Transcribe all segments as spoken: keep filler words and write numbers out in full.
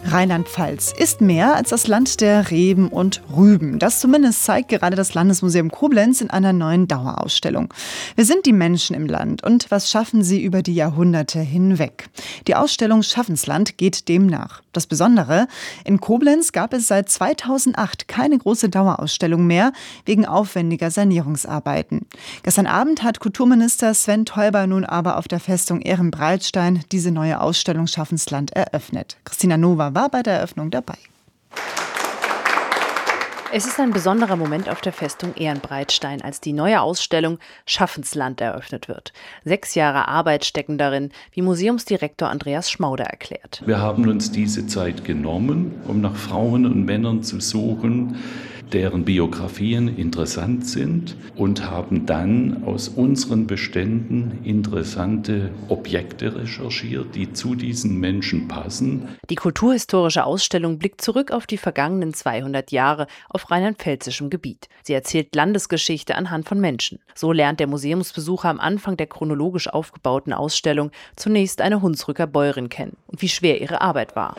Rheinland-Pfalz ist mehr als das Land der Reben und Rüben. Das zumindest zeigt gerade das Landesmuseum Koblenz in einer neuen Dauerausstellung. Wer sind die Menschen im Land und was schaffen sie über die Jahrhunderte hinweg? Die Ausstellung Schaffensland geht dem nach. Das Besondere: In Koblenz gab es seit zweitausendacht keine große Dauerausstellung mehr wegen aufwendiger Sanierungsarbeiten. Gestern Abend hat Kulturminister Sven Teuber nun aber auf der Festung Ehrenbreitstein diese neue Ausstellung Schaffensland eröffnet. Christina Nova war bei der Eröffnung dabei. Es ist ein besonderer Moment auf der Festung Ehrenbreitstein, als die neue Ausstellung Schaffensland eröffnet wird. Sechs Jahre Arbeit stecken darin, wie Museumsdirektor Andreas Schmauder erklärt. Wir haben uns diese Zeit genommen, um nach Frauen und Männern zu suchen, deren Biografien interessant sind, und haben dann aus unseren Beständen interessante Objekte recherchiert, die zu diesen Menschen passen. Die kulturhistorische Ausstellung blickt zurück auf die vergangenen zweihundert Jahre auf rheinland-pfälzischem Gebiet. Sie erzählt Landesgeschichte anhand von Menschen. So lernt der Museumsbesucher am Anfang der chronologisch aufgebauten Ausstellung zunächst eine Hunsrücker Bäuerin kennen und wie schwer ihre Arbeit war.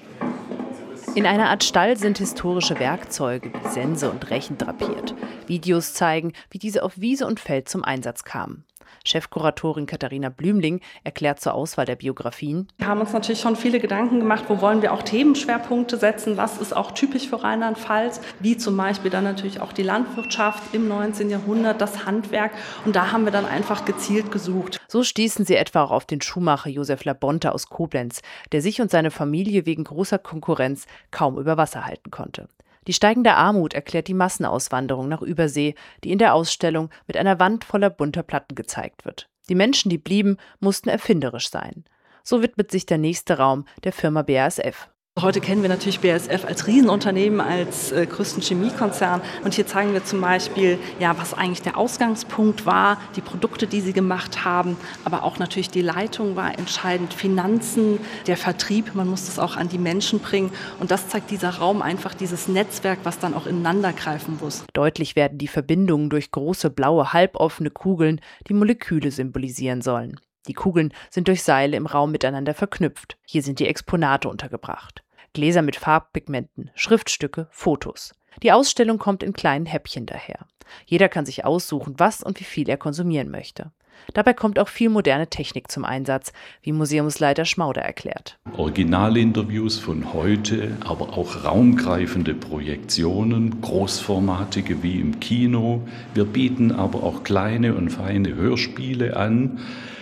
In einer Art Stall sind historische Werkzeuge wie Sense und Rechen drapiert. Videos zeigen, wie diese auf Wiese und Feld zum Einsatz kamen. Chefkuratorin Katharina Blümling erklärt zur Auswahl der Biografien: Wir haben uns natürlich schon viele Gedanken gemacht, wo wollen wir auch Themenschwerpunkte setzen, was ist auch typisch für Rheinland-Pfalz, wie zum Beispiel dann natürlich auch die Landwirtschaft im neunzehnten Jahrhundert, das Handwerk, und da haben wir dann einfach gezielt gesucht. So stießen sie etwa auch auf den Schuhmacher Josef Labonte aus Koblenz, der sich und seine Familie wegen großer Konkurrenz kaum über Wasser halten konnte. Die steigende Armut erklärt die Massenauswanderung nach Übersee, die in der Ausstellung mit einer Wand voller bunter Platten gezeigt wird. Die Menschen, die blieben, mussten erfinderisch sein. So widmet sich der nächste Raum der Firma B A S F. Heute kennen wir natürlich B A S F als Riesenunternehmen, als äh, größten Chemiekonzern. Und hier zeigen wir zum Beispiel, ja, was eigentlich der Ausgangspunkt war, die Produkte, die sie gemacht haben. Aber auch natürlich die Leitung war entscheidend, Finanzen, der Vertrieb. Man muss das auch an die Menschen bringen. Und das zeigt dieser Raum einfach, dieses Netzwerk, was dann auch ineinander greifen muss. Deutlich werden die Verbindungen durch große, blaue, halboffene Kugeln, die Moleküle symbolisieren sollen. Die Kugeln sind durch Seile im Raum miteinander verknüpft. Hier sind die Exponate untergebracht. Gläser mit Farbpigmenten, Schriftstücke, Fotos. Die Ausstellung kommt in kleinen Häppchen daher. Jeder kann sich aussuchen, was und wie viel er konsumieren möchte. Dabei kommt auch viel moderne Technik zum Einsatz, wie Museumsleiter Schmauder erklärt. Originalinterviews von heute, aber auch raumgreifende Projektionen, großformatige wie im Kino. Wir bieten aber auch kleine und feine Hörspiele an.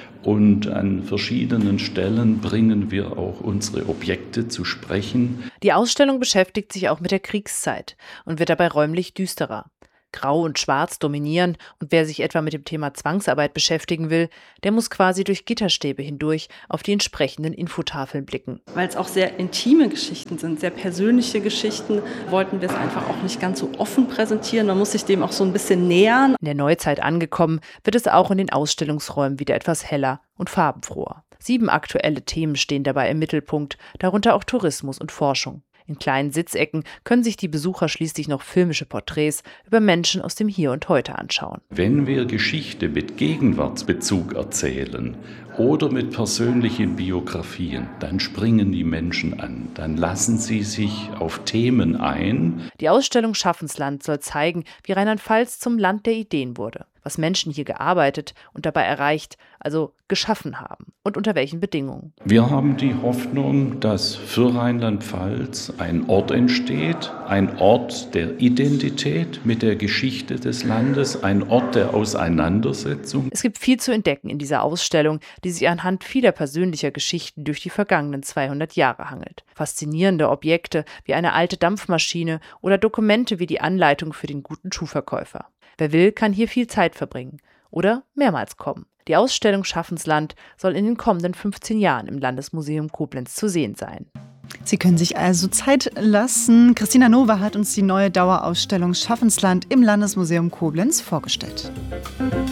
Und an verschiedenen Stellen bringen wir auch unsere Objekte zu sprechen. Die Ausstellung beschäftigt sich auch mit der Kriegszeit und wird dabei räumlich düsterer. Grau und Schwarz dominieren, und wer sich etwa mit dem Thema Zwangsarbeit beschäftigen will, der muss quasi durch Gitterstäbe hindurch auf die entsprechenden Infotafeln blicken. Weil es auch sehr intime Geschichten sind, sehr persönliche Geschichten, wollten wir es einfach auch nicht ganz so offen präsentieren. Man muss sich dem auch so ein bisschen nähern. In der Neuzeit angekommen, wird es auch in den Ausstellungsräumen wieder etwas heller und farbenfroher. Sieben aktuelle Themen stehen dabei im Mittelpunkt, darunter auch Tourismus und Forschung. In kleinen Sitzecken können sich die Besucher schließlich noch filmische Porträts über Menschen aus dem Hier und Heute anschauen. Wenn wir Geschichte mit Gegenwartsbezug erzählen oder mit persönlichen Biografien, dann springen die Menschen an, dann lassen sie sich auf Themen ein. Die Ausstellung Schaffensland soll zeigen, wie Rheinland-Pfalz zum Land der Ideen wurde, was Menschen hier gearbeitet und dabei erreicht, also geschaffen haben, und unter welchen Bedingungen. Wir haben die Hoffnung, dass für Rheinland-Pfalz ein Ort entsteht, ein Ort der Identität mit der Geschichte des Landes, ein Ort der Auseinandersetzung. Es gibt viel zu entdecken in dieser Ausstellung, die sich anhand vieler persönlicher Geschichten durch die vergangenen zweihundert Jahre hangelt. Faszinierende Objekte wie eine alte Dampfmaschine oder Dokumente wie die Anleitung für den guten Schuhverkäufer. Wer will, kann hier viel Zeit verbringen oder mehrmals kommen. Die Ausstellung Schaffensland soll in den kommenden fünfzehn Jahren im Landesmuseum Koblenz zu sehen sein. Sie können sich also Zeit lassen. Christina Nova hat uns die neue Dauerausstellung Schaffensland im Landesmuseum Koblenz vorgestellt.